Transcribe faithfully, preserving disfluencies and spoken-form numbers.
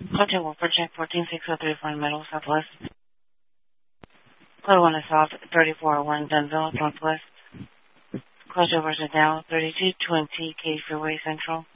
Hotel Wilford, check fourteen six oh three four Middle, Southwest. Code one is off, thirty-four oh one Dunville, Northwest. Close over to now, thirty-two twenty K Freeway Central.